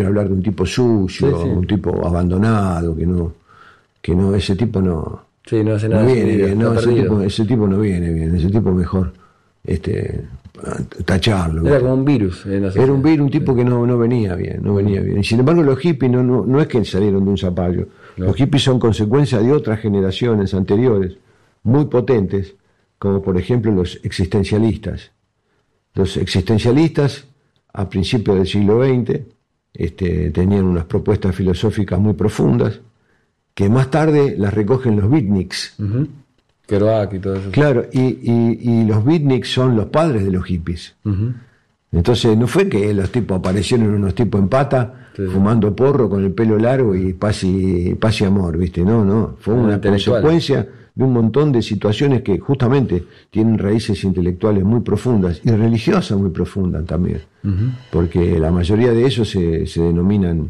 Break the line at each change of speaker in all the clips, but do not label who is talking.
ponen a hablar de un tipo sucio,
Sí, sí.
un tipo abandonado, que no, ese tipo no,
Sí, no hace
no
nada.
viene bien, no,
Está perdido.
ese tipo no viene bien, ese tipo mejor tacharlo.
Era
¿viste?
como un virus en la
Era un
sociedad.
virus, un tipo que no venía bien, no venía bien. Y sin embargo los hippies no es que salieron de un zapallo.
No.
Los hippies son consecuencia de otras generaciones anteriores, muy potentes, como por ejemplo los existencialistas. Los existencialistas, a principios del siglo XX, tenían unas propuestas filosóficas muy profundas, que más tarde las recogen los beatniks.
Ujú. Kerouac y todo eso.
Claro, y los beatniks son los padres de los hippies.
Ujú.
Entonces no fue que los tipos aparecieron unos tipos en pata,
Sí.
fumando porro con el pelo largo y paz y amor, ¿viste? No, fue una
Intelectual.
consecuencia de un montón de situaciones que justamente tienen raíces intelectuales muy profundas y religiosas muy profundas también, porque la mayoría de ellos se denominan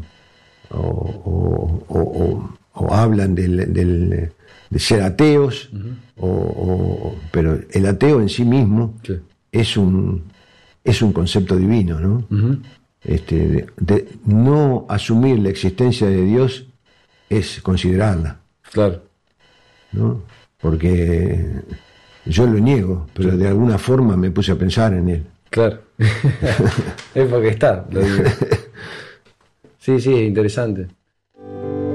o hablan de ser ateos, pero el ateo en sí mismo
Sí.
es un concepto divino, ¿no?
Ujú.
De no asumir la existencia de Dios es considerarla,
Claro.
¿no? Porque yo lo niego, pero de alguna forma me puse a pensar en él.
Claro. Es porque está, lo digo. Sí, sí, es interesante.